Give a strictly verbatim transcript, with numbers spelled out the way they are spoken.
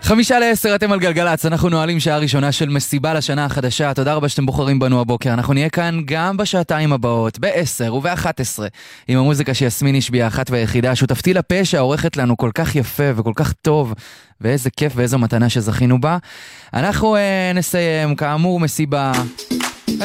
חמישה לעשר, אתם על גלגלץ, אנחנו נועלים שעה ראשונה של מסיבה לשנה החדשה. תודה רבה שאתם בוחרים בנו הבוקר. אנחנו נהיה כאן גם בשעתיים הבאות, ב-עשר וב-אחת עשרה, עם המוזיקה שיסמין השביעה, האחת והיחידה, שותפתי לפה שעורכת לנו כל כך יפה וכל כך טוב, ואיזה כיף ואיזו מתנה שזכינו בה. אנחנו אה, נסיים, כאמור, מסיבה